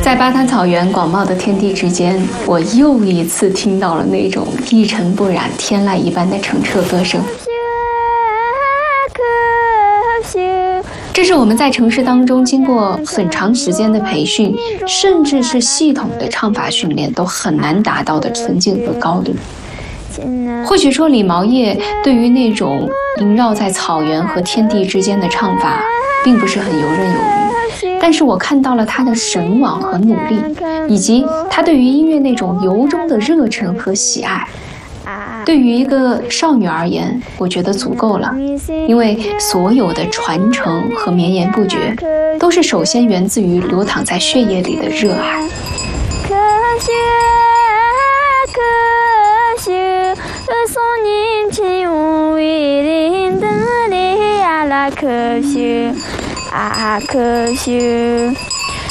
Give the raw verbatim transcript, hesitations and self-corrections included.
在巴滩草原广袤的天地之间，我又一次听到了那种一尘不染、天籁一般的澄澈歌声。这是我们在城市当中经过很长时间的培训，甚至是系统的唱法训练，都很难达到的纯净和高度。或许说李毛业对于那种萦绕在草原和天地之间的唱法并不是很游刃有余，但是我看到了他的神往和努力，以及他对于音乐那种由衷的热忱和喜爱。对于一个少女而言，我觉得足够了，因为所有的传承和绵延不绝都是首先源自于流淌在血液里的热爱。 可惜啊，可惜。